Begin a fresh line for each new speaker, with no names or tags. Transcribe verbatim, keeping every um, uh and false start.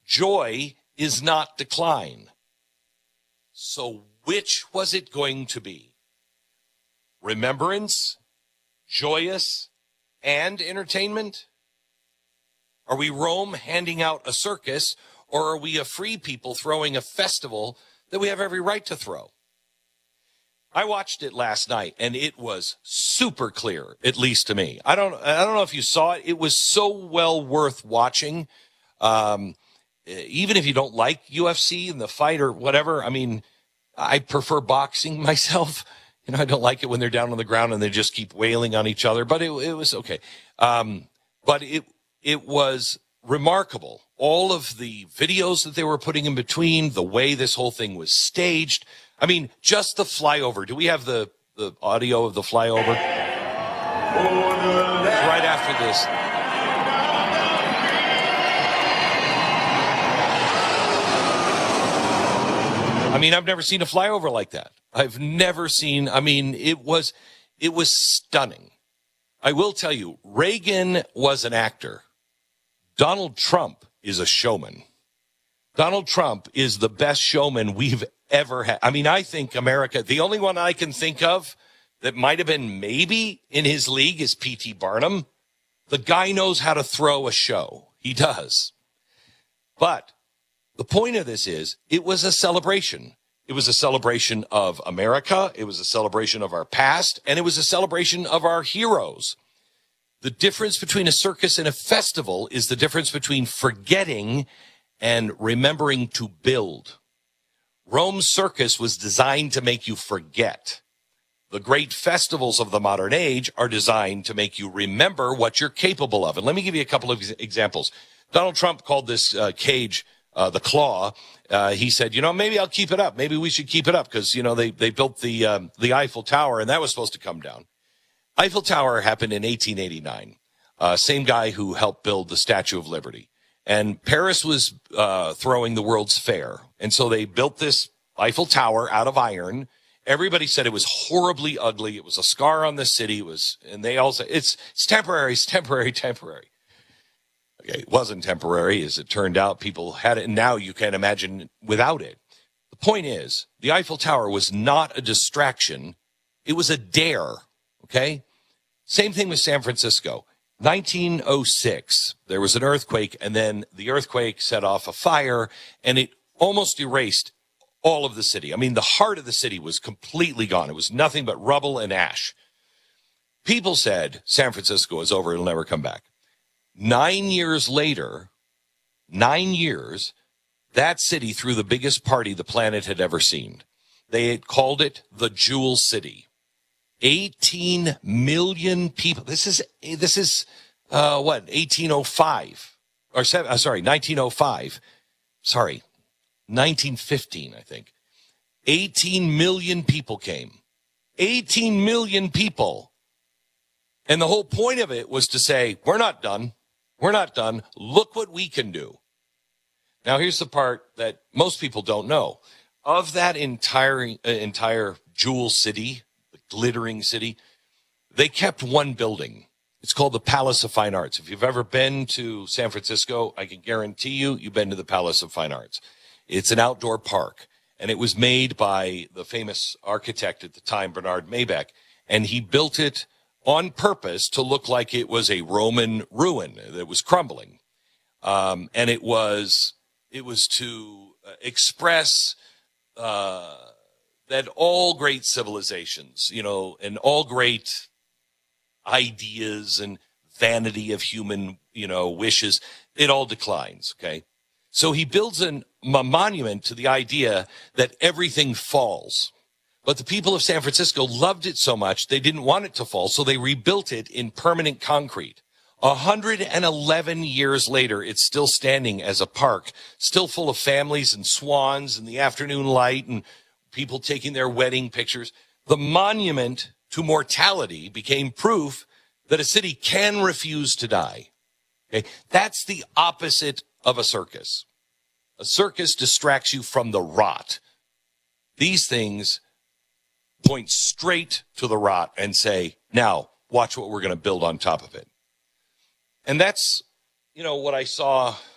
Joy is not decline. So which was it going to be? Remembrance, joyous, and entertainment? Are we Rome handing out a circus, or are we a free people throwing a festival that we have every right to throw? I watched it last night, and it was super clear, at least to me. I don't I don't know if you saw it. It was so well worth watching. Um, even if you don't like U F C and the fight or whatever, I mean, I prefer boxing myself. You know, I don't like it when they're down on the ground and they just keep wailing on each other, but it, it was okay. Um, but it it was remarkable. All of the videos that they were putting in between, the way this whole thing was staged. I mean, just the flyover. Do we have the, the audio of the flyover? It's right after this. I mean, I've never seen a flyover like that. I've never seen, I mean, it was, it was stunning. I will tell you, Reagan was an actor. Donald Trump is a showman. Donald Trump is the best showman we've ever had. I mean, I think America, the only one I can think of that might have been maybe in his league is P T Barnum. The guy knows how to throw a show. He does. But the point of this is it was a celebration. It was a celebration of America. It was a celebration of our past, and it was a celebration of our heroes. The difference between a circus and a festival is the difference between forgetting and remembering to build. Rome's circus was designed to make you forget. The great festivals of the modern age are designed to make you remember what you're capable of. And let me give you a couple of examples. Donald Trump called this uh, cage uh, the Claw. Uh, he said, you know, maybe I'll keep it up. Maybe we should keep it up because, you know, they, they built the, um, the Eiffel Tower, and that was supposed to come down. Eiffel Tower happened in eighteen eighty-nine. Uh, same guy who helped build the Statue of Liberty. And Paris was uh, throwing the World's Fair. And so they built this Eiffel Tower out of iron. Everybody said it was horribly ugly. It was a scar on the city. It was, and they all said, it's, it's temporary, it's temporary, temporary. Okay, it wasn't temporary, as it turned out. People had it, and now you can't imagine without it. The point is, the Eiffel Tower was not a distraction. It was a dare, okay? Same thing with San Francisco. nineteen oh six, there was an earthquake, and then the earthquake set off a fire, and it almost erased all of the city. I mean, the heart of the city was completely gone. It was nothing but rubble and ash. People said San Francisco is over, it'll never come back. Nine years later, nine years, that city threw the biggest party the planet had ever seen. They had called it the Jewel City. eighteen million people. This is, this is, uh, what, eighteen oh five or seven, uh, sorry, nineteen oh five. Sorry, nineteen fifteen, I think. eighteen million people came. eighteen million people. And the whole point of it was to say, we're not done. We're not done. Look what we can do. Now, here's the part that most people don't know. Of that entire, uh, entire Jewel City, glittering city, they kept one building. It's called the Palace of Fine Arts. If you've ever been to San Francisco, I can guarantee you, you've been to the Palace of Fine Arts. It's an outdoor park, and it was made by the famous architect at the time, Bernard Maybeck, and he built it on purpose to look like it was a Roman ruin that was crumbling. Um, and it was, it was to uh, express, uh, that all great civilizations, you know, and all great ideas and vanity of human, you know, wishes, it all declines, okay? So he builds an, a monument to the idea that everything falls. But the people of San Francisco loved it so much, they didn't want it to fall, so they rebuilt it in permanent concrete. one hundred eleven years later, it's still standing as a park, still full of families and swans and the afternoon light and people taking their wedding pictures. The monument to mortality became proof that a city can refuse to die. Okay? That's the opposite of a circus. A circus distracts you from the rot. These things point straight to the rot and say, now, watch what we're going to build on top of it. And that's, you know, what I saw